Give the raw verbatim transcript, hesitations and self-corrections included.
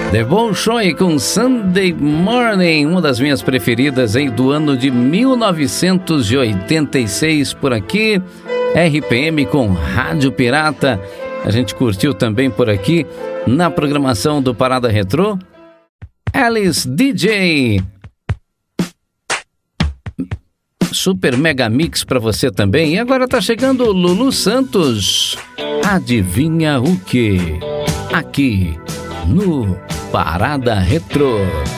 The Bolshoi com Sunday Morning, uma das minhas preferidas aí do ano de mil novecentos e oitenta e seis por aqui. R P M com Rádio Pirata. A gente curtiu também por aqui na programação do Parada Retrô. Alice D J. Super Mega Mix pra você também. E agora tá chegando o Lulu Santos. Adivinha o que? Aqui no Parada Retrô.